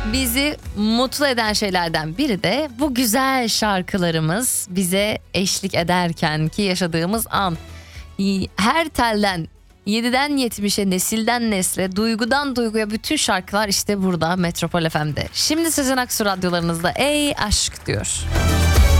Bizi mutlu eden şeylerden biri de bu güzel şarkılarımız bize eşlik ederken ki yaşadığımız an. Her telden 7'den 70'e, nesilden nesle, duygudan duyguya bütün şarkılar işte burada Metropol FM'de. Şimdi Sezen Aksu radyolarınızda Ey Aşk diyor.